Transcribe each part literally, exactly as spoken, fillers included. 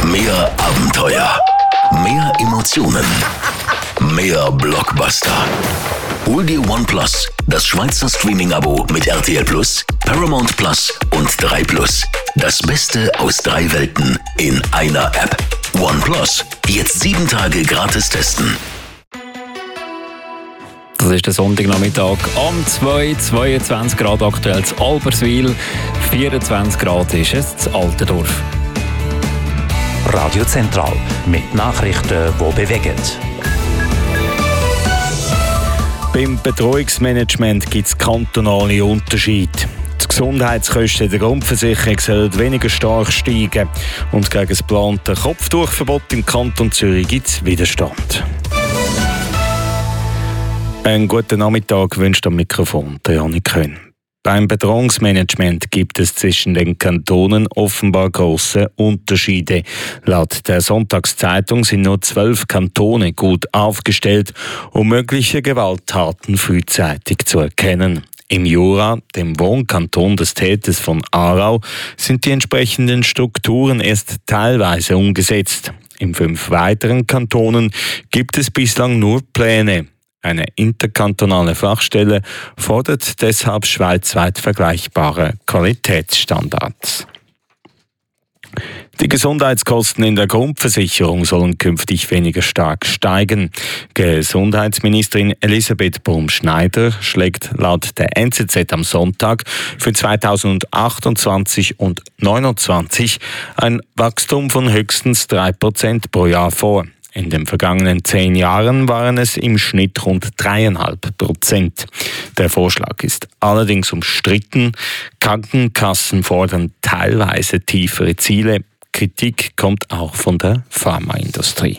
Mehr Abenteuer, mehr Emotionen, mehr Blockbuster. Hol dir OnePlus, das Schweizer Streaming-Abo mit R T L Plus, Paramount Plus und drei Plus. Das Beste aus drei Welten in einer App. OnePlus, jetzt sieben Tage gratis testen. Das ist der Sonntagnachmittag am zwei, zweiundzwanzig Grad aktuell in Alberswil, vierundzwanzig Grad ist es in Altendorf. Radio Zentral mit Nachrichten, die bewegen. Beim Betreuungsmanagement gibt es kantonale Unterschiede. Die Gesundheitskosten der Grundversicherung sollen weniger stark steigen und gegen das geplante Kopftuchverbot im Kanton Zürich gibt es Widerstand. Einen guten Nachmittag wünscht am Mikrofon der Janik Köhn. Beim Bedrohungsmanagement gibt es zwischen den Kantonen offenbar große Unterschiede. Laut der Sonntagszeitung sind nur zwölf Kantone gut aufgestellt, um mögliche Gewalttaten frühzeitig zu erkennen. Im Jura, dem Wohnkanton des Täters von Aarau, sind die entsprechenden Strukturen erst teilweise umgesetzt. In fünf weiteren Kantonen gibt es bislang nur Pläne. Eine interkantonale Fachstelle fordert deshalb schweizweit vergleichbare Qualitätsstandards. Die Gesundheitskosten in der Grundversicherung sollen künftig weniger stark steigen. Gesundheitsministerin Elisabeth Brum-Schneider schlägt laut der N Z Z am Sonntag für zweitausendachtundzwanzig und zweitausendneunundzwanzig ein Wachstum von höchstens drei Prozent pro Jahr vor. In den vergangenen zehn Jahren waren es im Schnitt rund dreieinhalb Prozent. Der Vorschlag ist allerdings umstritten. Krankenkassen fordern teilweise tiefere Ziele. Kritik kommt auch von der Pharmaindustrie.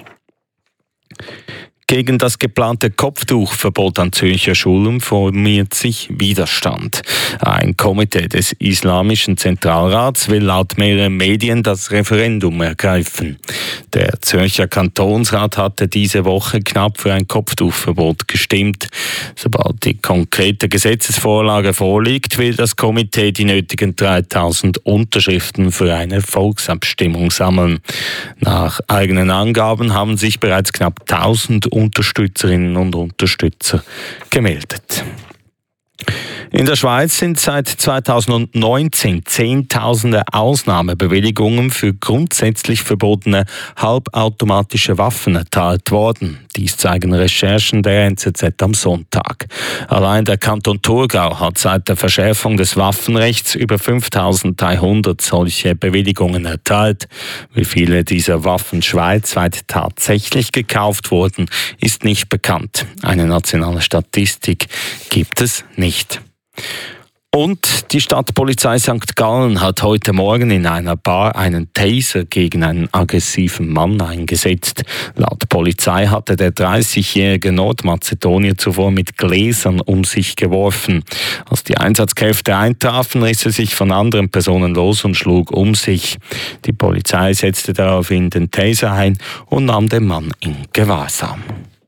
Gegen das geplante Kopftuchverbot an Zürcher Schulen formiert sich Widerstand. Ein Komitee des Islamischen Zentralrats will laut mehreren Medien das Referendum ergreifen. Der Zürcher Kantonsrat hatte diese Woche knapp für ein Kopftuchverbot gestimmt. Sobald die konkrete Gesetzesvorlage vorliegt, will das Komitee die nötigen dreitausend Unterschriften für eine Volksabstimmung sammeln. Nach eigenen Angaben haben sich bereits knapp tausend Unterstützerinnen und Unterstützer gemeldet. In der Schweiz sind seit zweitausendneunzehn Zehntausende Ausnahmebewilligungen für grundsätzlich verbotene halbautomatische Waffen erteilt worden. Dies zeigen Recherchen der N Z Z am Sonntag. Allein der Kanton Thurgau hat seit der Verschärfung des Waffenrechts über fünftausenddreihundert solche Bewilligungen erteilt. Wie viele dieser Waffen schweizweit tatsächlich gekauft wurden, ist nicht bekannt. Eine nationale Statistik gibt es nicht. Und die Stadtpolizei Sankt Gallen hat heute Morgen in einer Bar einen Taser gegen einen aggressiven Mann eingesetzt. Laut Polizei hatte der dreißigjährige Nordmazedonier zuvor mit Gläsern um sich geworfen. Als die Einsatzkräfte eintrafen, riss er sich von anderen Personen los und schlug um sich. Die Polizei setzte daraufhin den Taser ein und nahm den Mann in Gewahrsam.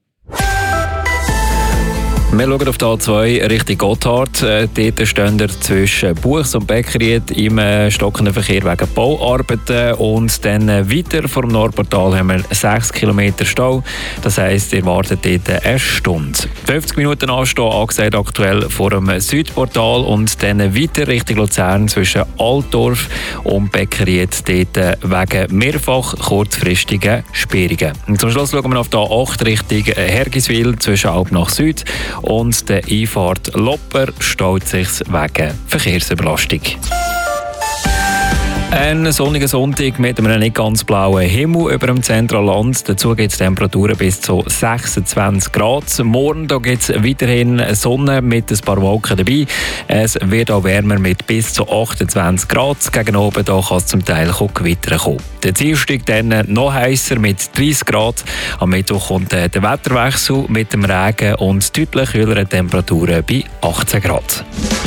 Wir schauen auf die A zwei Richtung Gotthard. Dort stehen wir zwischen Buchs und Beckeried im stockenden Verkehr wegen Bauarbeiten. Und dann weiter vor dem Nordportal haben wir sechs Kilometer Stau. Das heisst, ihr wartet dort eine Stunde. fünfzig Minuten Anstehen angesagt aktuell vor dem Südportal. Und dann weiter Richtung Luzern zwischen Altdorf und Beckeried. Dort wegen mehrfach kurzfristigen Sperrungen. Und zum Schluss schauen wir auf die A acht Richtung Hergiswil zwischen Alp nach Süd. Und der Einfahrt Lopper staut sich wegen Verkehrsüberlastung. Ein sonniger Sonntag mit einem nicht ganz blauen Himmel über dem Zentralland. Dazu gibt es Temperaturen bis zu sechsundzwanzig Grad. Morgen gibt es weiterhin Sonne mit ein paar Wolken dabei. Es wird auch wärmer mit bis zu achtundzwanzig Grad. Gegen oben da kann es zum Teil Gewitter kommen. Der Dienstag dann noch heißer mit dreißig Grad. Am Mittwoch kommt der Wetterwechsel mit dem Regen und deutlich höheren Temperaturen bei achtzehn Grad.